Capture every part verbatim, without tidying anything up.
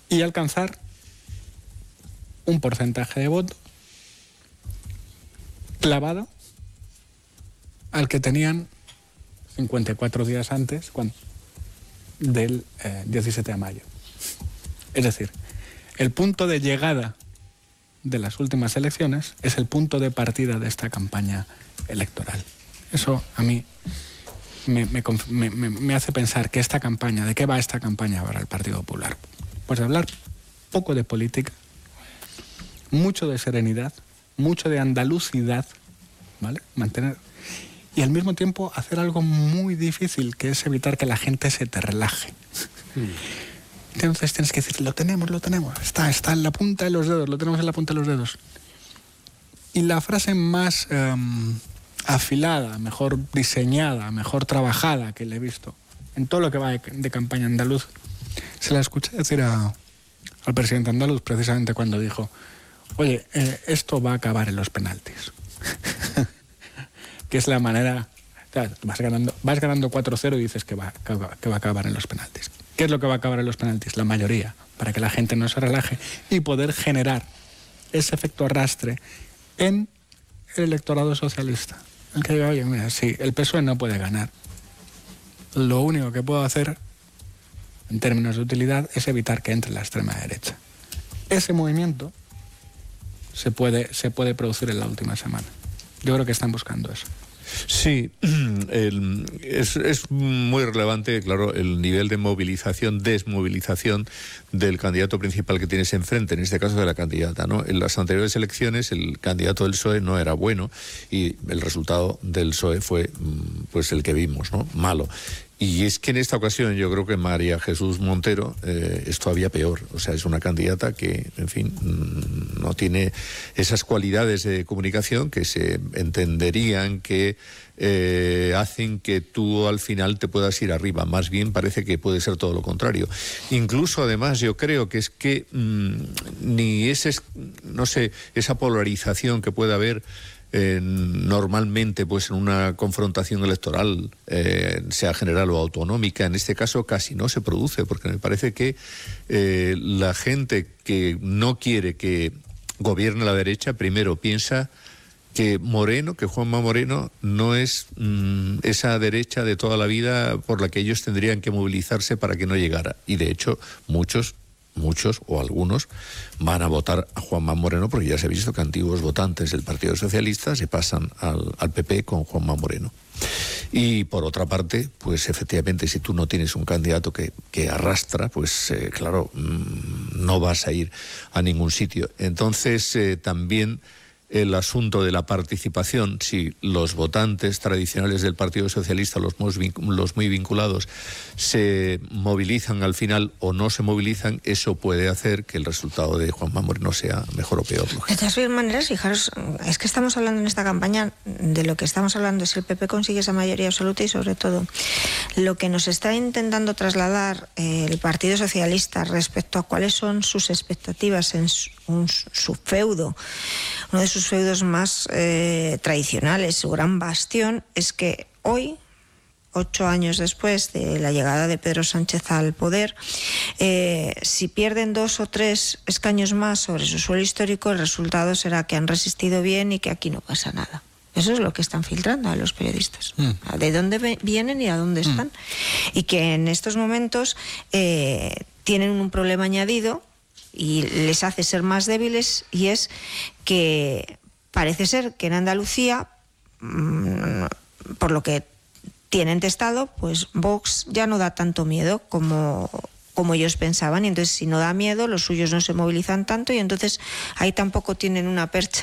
y alcanzar un porcentaje de voto clavado al que tenían cincuenta y cuatro días antes cuando, del eh, diecisiete de mayo. Es decir, el punto de llegada de las últimas elecciones es el punto de partida de esta campaña electoral. Eso a mí me, me, me, me hace pensar que esta campaña, ¿de qué va esta campaña para el Partido Popular? Pues de hablar poco de política, mucho de serenidad, mucho de andalucidad, ¿vale? Mantener... Y al mismo tiempo hacer algo muy difícil, que es evitar que la gente se te relaje. Mm. Entonces tienes que decir, lo tenemos, lo tenemos, está, está en la punta de los dedos, lo tenemos en la punta de los dedos. Y la frase más um, afilada, mejor diseñada, mejor trabajada que le he visto en todo lo que va de, de campaña andaluz, se la escuché decir a, al presidente andaluz precisamente cuando dijo, oye, eh, esto va a acabar en los penaltis. Que es la manera... O sea, vas ganando, vas ganando cuatro cero y dices que va, que, va, que va a acabar en los penaltis. ¿Qué es lo que va a acabar en los penaltis? La mayoría, para que la gente no se relaje y poder generar ese efecto arrastre en el electorado socialista. El que diga, oye, mira, sí, el P S O E no puede ganar. Lo único que puedo hacer, en términos de utilidad, es evitar que entre la extrema derecha. Ese movimiento se puede, se puede producir en la última semana. Yo creo que están buscando eso. Sí, el, es, es muy relevante, claro, el nivel de movilización, desmovilización del candidato principal que tienes enfrente, en este caso de la candidata, ¿no? En las anteriores elecciones el candidato del P S O E no era bueno y el resultado del P S O E fue pues el que vimos, ¿no? Malo. Y es que en esta ocasión yo creo que María Jesús Montero eh, es todavía peor. O sea, es una candidata que, en fin, no tiene esas cualidades de comunicación que se entenderían que eh, hacen que tú al final te puedas ir arriba. Más bien parece que puede ser todo lo contrario. Incluso, además, yo creo que es que mmm, ni ese, no sé, esa polarización que puede haber Eh, normalmente pues en una confrontación electoral, eh, sea general o autonómica, en este caso casi no se produce, porque me parece que eh, la gente que no quiere que gobierne la derecha primero piensa que Moreno, que Juanma Moreno no es mmm, esa derecha de toda la vida por la que ellos tendrían que movilizarse para que no llegara, y de hecho muchos muchos o algunos van a votar a Juanma Moreno, porque ya se ha visto que antiguos votantes del Partido Socialista se pasan al, al P P con Juanma Moreno. Y por otra parte, pues efectivamente, si tú no tienes un candidato que, que arrastra, pues eh, claro, mmm, no vas a ir a ningún sitio. Entonces eh, también el asunto de la participación, si los votantes tradicionales del Partido Socialista, los muy, los muy vinculados, se movilizan al final o no se movilizan, eso puede hacer que el resultado de Juanma Moreno sea mejor o peor. De todas maneras, fijaros, es que estamos hablando en esta campaña, de lo que estamos hablando es si el P P consigue esa mayoría absoluta y sobre todo lo que nos está intentando trasladar eh, el Partido Socialista respecto a cuáles son sus expectativas en su, un, su feudo, uno de sus feudos más eh, tradicionales, su gran bastión, es que hoy, ocho años después de la llegada de Pedro Sánchez al poder, eh, si pierden dos o tres escaños más sobre su suelo histórico, el resultado será que han resistido bien y que aquí no pasa nada. Eso es lo que están filtrando a los periodistas. Mm. De dónde vienen y a dónde están. Mm. Y que en estos momentos eh, tienen un problema añadido y les hace ser más débiles, y es que parece ser que en Andalucía, mmm, por lo que tienen testado, pues Vox ya no da tanto miedo como, como ellos pensaban, y entonces si no da miedo, los suyos no se movilizan tanto, y entonces ahí tampoco tienen una percha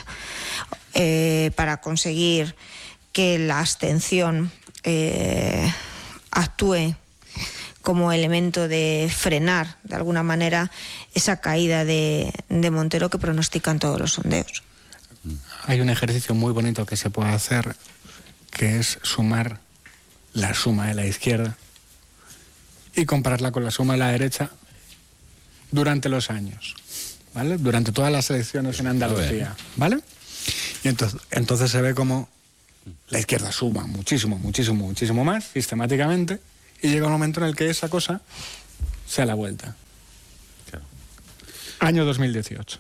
eh, para conseguir que la abstención eh, actúe como elemento de frenar de alguna manera esa caída de, de Montero que pronostican todos los sondeos. Hay un ejercicio muy bonito que se puede hacer, que es sumar la suma de la izquierda y compararla con la suma de la derecha durante los años, ¿vale? Durante todas las elecciones en Andalucía, ¿vale? Y entonces, entonces se ve como la izquierda suma muchísimo, muchísimo, muchísimo más sistemáticamente, y llega un momento en el que esa cosa se da la vuelta. Claro. Año dos mil dieciocho.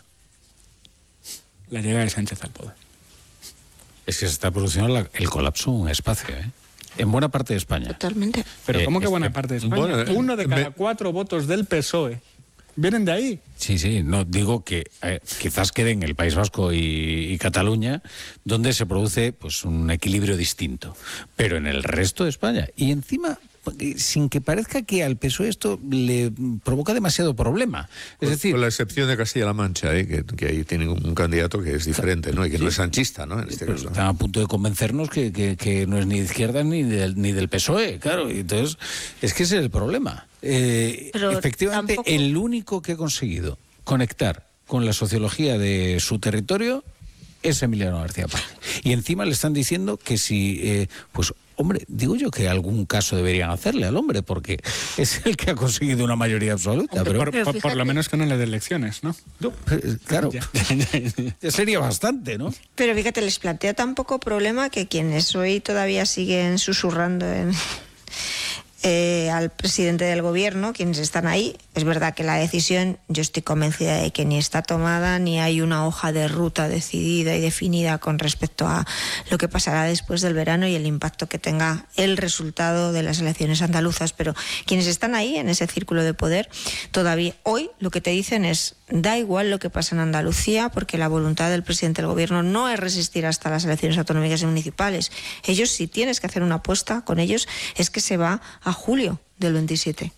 La llegada de Sánchez al poder. Es que se está produciendo la, el colapso en un espacio, ¿eh? En buena parte de España. Totalmente. Pero Eh, ¿cómo que es buena que- parte de España? bueno, eh, Uno de cada me- cuatro votos del P S O E vienen de ahí. Sí, sí, no digo que eh, quizás quede en el País Vasco y, y Cataluña, donde se produce pues un equilibrio distinto, pero en el resto de España. Y encima, sin que parezca que al P S O E esto le provoca demasiado problema. Es Con- decir, con la excepción de Castilla-La Mancha, ¿eh? que, que ahí tienen un candidato que es diferente, ¿no? Y que no es sanchista, ¿no? En este pues caso. están a punto de convencernos que, que, que no es ni de izquierda ni del, ni del P S O E, claro. Y entonces, es que ese es el problema. Eh, Pero efectivamente, tampoco- el único que ha conseguido conectar con la sociología de su territorio es Emiliano García Paje. Y encima le están diciendo que si, eh, pues, hombre, digo yo que algún caso deberían hacerle al hombre, porque es el que ha conseguido una mayoría absoluta. Pero, Por, Pero por- por fíjate- lo menos que no le dé elecciones, ¿no? no, eh, claro, Ya. ya sería bastante, ¿no? Pero fíjate, les plantea tan poco problema que quienes hoy todavía siguen susurrando en, eh, al presidente del gobierno, quienes están ahí, es verdad que la decisión, yo estoy convencida de que ni está tomada, ni hay una hoja de ruta decidida y definida con respecto a lo que pasará después del verano y el impacto que tenga el resultado de las elecciones andaluzas. Pero quienes están ahí, en ese círculo de poder, todavía hoy lo que te dicen es: da igual lo que pasa en Andalucía, porque la voluntad del presidente del gobierno no es resistir hasta las elecciones autonómicas y municipales. Ellos, si tienes que hacer una apuesta con ellos, es que se va a julio del veintisiete.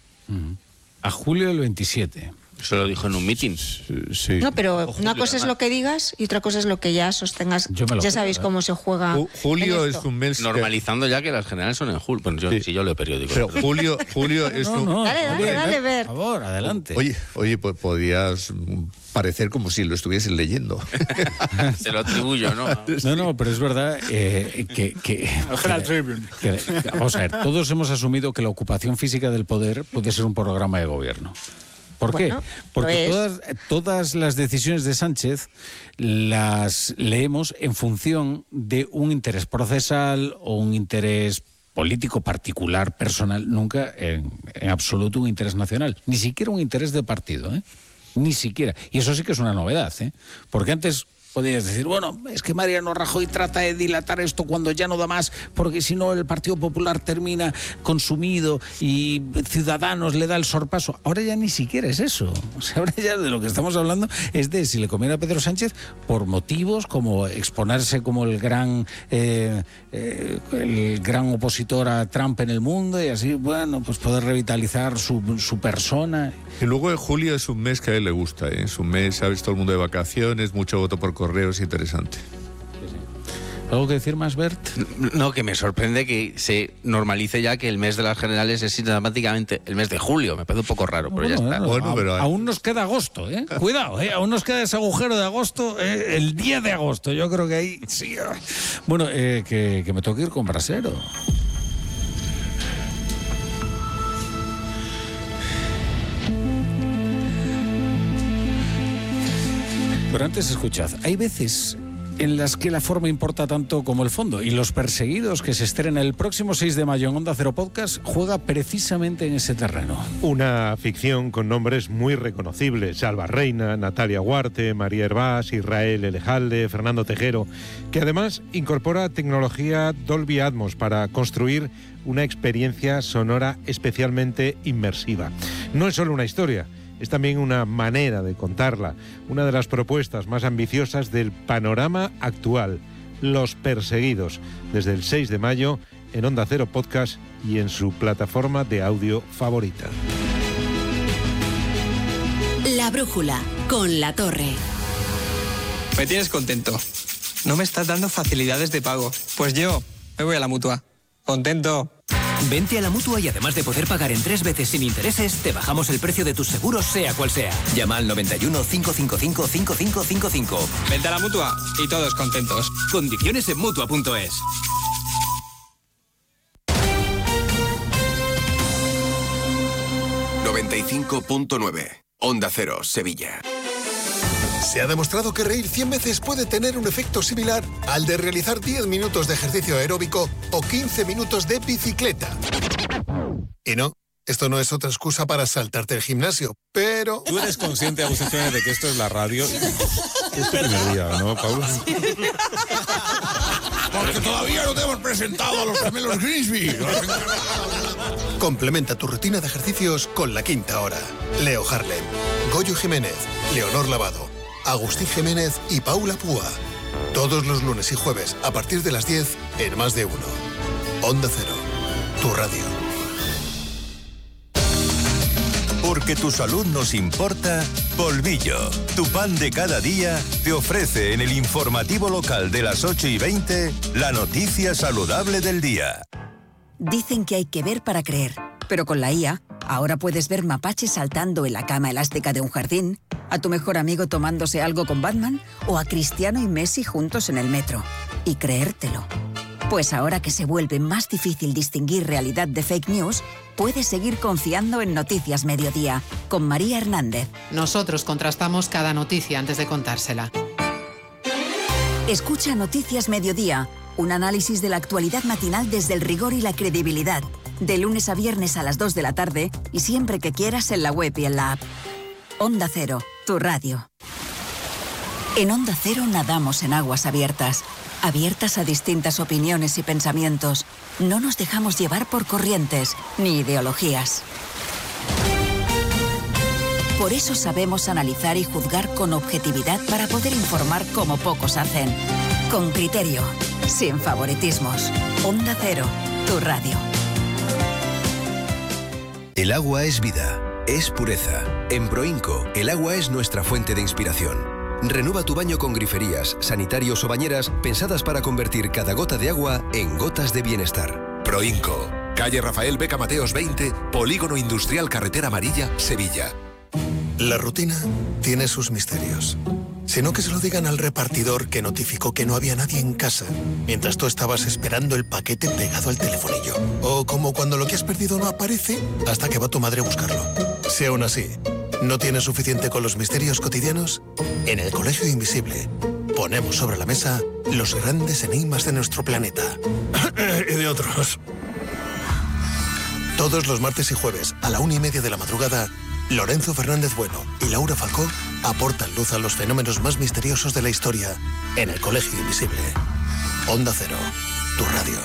A julio del veintisiete. Eso lo dijo en un meeting. Sí. No, pero O una julio, cosa es además. lo que digas y otra cosa es lo que ya sostengas. Yo me lo Ya creo, sabéis ¿eh? cómo se juega. Ju- Julio en es esto. un mes. que- Normalizando ya que las generales son en julio. Bueno, yo, Sí. si yo leo periódicos. Pero pero- Julio, Julio es No, un. no, Dale, dale, hombre, dale, Bert. Por favor, adelante. Oye, oye, pues podías mm, parecer como si lo estuviesen leyendo. Se lo atribuyo, ¿no? No, no, pero es verdad eh, que, que, Herald Tribune. que- vamos a ver, todos hemos asumido que la ocupación física del poder puede ser un programa de gobierno. ¿Por qué? Bueno, Porque lo todas, todas las decisiones de Sánchez las leemos en función de un interés procesal o un interés político particular, personal, nunca en, en absoluto un interés nacional, ni siquiera un interés de partido, ¿eh? Ni siquiera. Y eso sí que es una novedad, ¿eh? Porque antes podrías decir, bueno, es que Mariano Rajoy trata de dilatar esto cuando ya no da más, porque si no el Partido Popular termina consumido y Ciudadanos le da el sorpaso. Ahora ya ni siquiera es eso. O sea, ahora ya de lo que estamos hablando es de si le conviene a Pedro Sánchez por motivos como exponerse como el gran eh, eh, el gran opositor a Trump en el mundo y así, bueno, pues poder revitalizar su, su persona. Y luego julio es un mes que a él le gusta, ¿eh? Es un mes, sabes, todo el mundo de vacaciones, mucho voto por correo, es interesante. ¿Algo que decir más, Bert? No, que me sorprende que se normalice ya que el mes de las generales es sistemáticamente el mes de julio. Me parece un poco raro, pero ya Bueno, está. bueno, Bueno, a- pero- aún nos queda agosto, ¿eh? Cuidado, ¿eh? Aún nos queda ese agujero de agosto, ¿eh? El día de agosto. Yo creo que ahí sí. ah. Bueno, eh, que, que me toque ir con brasero. Pero antes escuchad, hay veces en las que la forma importa tanto como el fondo, y Los Perseguidos, que se estrena el próximo seis de mayo en Onda Cero Podcast, juega precisamente en ese terreno. Una ficción con nombres muy reconocibles: Alba Reina, Natalia Huarte, María Hervás, Israel Elejalde, Fernando Tejero, que además incorpora tecnología Dolby Atmos para construir una experiencia sonora especialmente inmersiva. No es solo una historia, es también una manera de contarla, una de las propuestas más ambiciosas del panorama actual. Los Perseguidos, desde el seis de mayo en Onda Cero Podcast y en su plataforma de audio favorita. La brújula, con La Torre. Me tienes contento. No me estás dando facilidades de pago. Pues yo me voy a la Mutua. Contento. Vente a la Mutua y además de poder pagar en tres veces sin intereses, te bajamos el precio de tus seguros sea cual sea. Llama al noventa y uno, cinco cinco cinco, cinco cinco cinco cinco. Vente a la Mutua y todos contentos. Condiciones en Mutua punto es. noventa y cinco punto nueve. Onda Cero, Sevilla. Se ha demostrado que reír cien veces puede tener un efecto similar al de realizar diez minutos de ejercicio aeróbico o quince minutos de bicicleta. Y no, Esto no es otra excusa para saltarte el gimnasio, pero... Tú eres consciente, Agustín Jiménez, de que esto es la radio. Es tu primer día, ¿no, Pablo? Porque todavía no te hemos presentado a los gemelos Grimsby. Complementa tu rutina de ejercicios con La Quinta Hora. Leo Harlem, Goyo Jiménez, Leonor Lavado, Agustín Jiménez y Paula Púa. Todos los lunes y jueves a partir de las diez en Más de Uno. Onda Cero, tu radio. Porque tu salud nos importa, Polvillo, tu pan de cada día, te ofrece en el informativo local de las ocho y veinte la noticia saludable del día. Dicen que hay que ver para creer, pero con la I A, ahora puedes ver mapaches saltando en la cama elástica de un jardín, a tu mejor amigo tomándose algo con Batman o a Cristiano y Messi juntos en el metro. Y creértelo. Pues ahora que se vuelve más difícil distinguir realidad de fake news, puedes seguir confiando en Noticias Mediodía, con María Hernández. Nosotros contrastamos cada noticia antes de contársela. Escucha Noticias Mediodía, un análisis de la actualidad matinal desde el rigor y la credibilidad, de lunes a viernes a las dos de la tarde y siempre que quieras en la web y en la app. Onda Cero, tu radio. En Onda Cero nadamos en aguas abiertas. Abiertas a distintas opiniones y pensamientos. No nos dejamos llevar por corrientes ni ideologías. Por eso sabemos analizar y juzgar con objetividad para poder informar como pocos hacen. Con criterio, sin favoritismos. Onda Cero, tu radio. El agua es vida, es pureza. En Proinco, el agua es nuestra fuente de inspiración. Renueva tu baño con griferías, sanitarios o bañeras pensadas para convertir cada gota de agua en gotas de bienestar. Proinco, calle Rafael Beca Mateos veinte, Polígono Industrial Carretera Amarilla, Sevilla. La rutina tiene sus misterios. Sino que se lo digan al repartidor que notificó que no había nadie en casa, mientras tú estabas esperando el paquete pegado al telefonillo. O como cuando lo que has perdido no aparece hasta que va tu madre a buscarlo. Si aún así ¿no tienes suficiente con los misterios cotidianos? En el Colegio Invisible ponemos sobre la mesa los grandes enigmas de nuestro planeta. Y de otros. Todos los martes y jueves a la una y media de la madrugada, Lorenzo Fernández Bueno y Laura Falcó aportan luz a los fenómenos más misteriosos de la historia en el Colegio Invisible. Onda Cero, tu radio.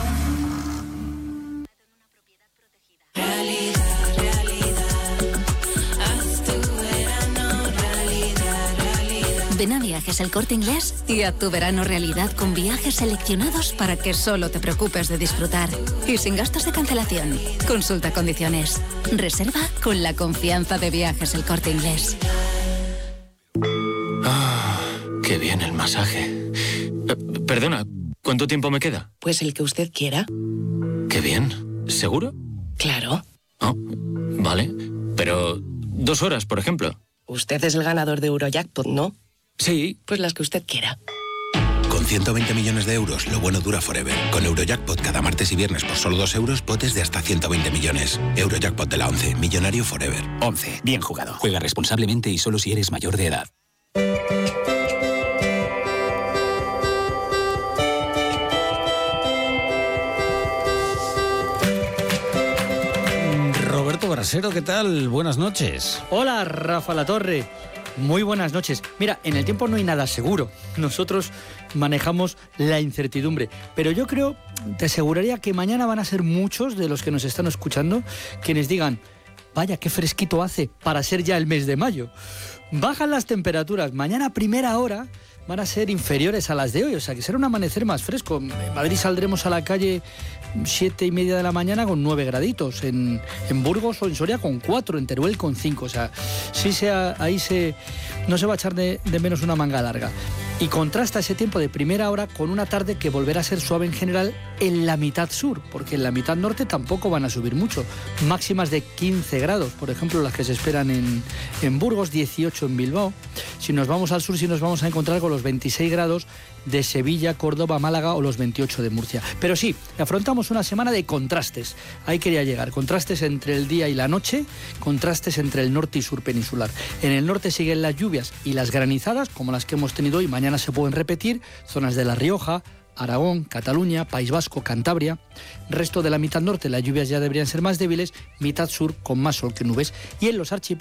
Ven a Viajes El Corte Inglés y haz tu verano realidad con viajes seleccionados para que solo te preocupes de disfrutar. Y sin gastos de cancelación. Consulta condiciones. Reserva con la confianza de Viajes El Corte Inglés. Ah, qué bien el masaje. Eh, perdona, ¿cuánto tiempo me queda? Pues el que usted quiera. Qué bien. ¿Seguro? Claro. Oh, vale. Pero dos horas, por ejemplo. Usted es el ganador de Eurojackpot, ¿no? Sí. Pues las que usted quiera. Con ciento veinte millones de euros, lo bueno dura forever. Con Eurojackpot cada martes y viernes por solo dos euros, potes de hasta ciento veinte millones. Eurojackpot de la once, millonario forever. once. Bien jugado. Juega responsablemente y solo si eres mayor de edad. Roberto Brasero, ¿qué tal? Buenas noches. Hola, Rafa Latorre. Muy buenas noches. Mira, en el tiempo no hay nada seguro. Nosotros manejamos la incertidumbre. Pero yo creo, te aseguraría que mañana van a ser muchos de los que nos están escuchando quienes digan, vaya, qué fresquito hace para ser ya el mes de mayo. Bajan las temperaturas. Mañana a primera hora van a ser inferiores a las de hoy. O sea, que será un amanecer más fresco. En Madrid saldremos a la calle siete y media de la mañana con nueve graditos, en, en Burgos o en Soria con cuatro, en Teruel con cinco, o sea, sí sea, ahí se, no se va a echar de, de menos una manga larga. Y contrasta ese tiempo de primera hora con una tarde que volverá a ser suave en general en la mitad sur, porque en la mitad norte tampoco van a subir mucho, máximas de quince grados, por ejemplo las que se esperan en, en Burgos, dieciocho en Bilbao. Si nos vamos al sur, sí nos vamos a encontrar con los veintiséis grados de Sevilla, Córdoba, Málaga o los veintiocho de Murcia. Pero sí, afrontamos una semana de contrastes. Ahí quería llegar. Contrastes entre el día y la noche, contrastes entre el norte y sur peninsular. En el norte siguen las lluvias y las granizadas, como las que hemos tenido hoy. Mañana se pueden repetir. Zonas de La Rioja, Aragón, Cataluña, País Vasco, Cantabria. Resto de la mitad norte las lluvias ya deberían ser más débiles, mitad sur con más sol que nubes. Y en los archipiélagos